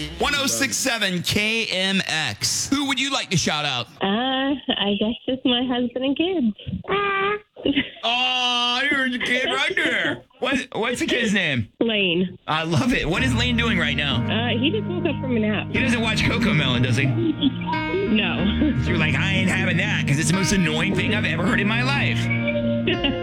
1067 KMX. Who would you like to shout out? I guess just my husband and kids. Oh, you're the kid right there. What's the kid's name? Lane. I love it. What is Lane doing right now? He just woke up from a nap. He doesn't watch Coco Melon, does he? No. You're like, I ain't having that because it's the most annoying thing I've ever heard in my life.